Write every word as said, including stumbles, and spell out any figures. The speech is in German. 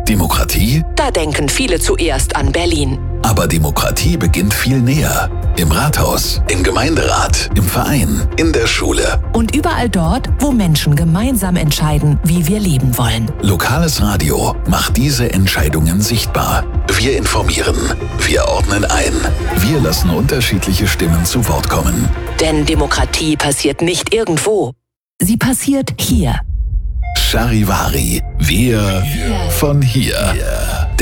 Demokratie? Da denken viele zuerst an Berlin. Aber Demokratie beginnt viel näher. Im Rathaus, im Gemeinderat, im Verein, in der Schule. Und überall dort, wo Menschen gemeinsam entscheiden, wie wir leben wollen. Lokales Radio macht diese Entscheidungen sichtbar. Wir informieren, wir ordnen ein. Wir lassen unterschiedliche Stimmen zu Wort kommen. Denn Demokratie passiert nicht irgendwo. Sie passiert hier. Charivari. Wir von hier.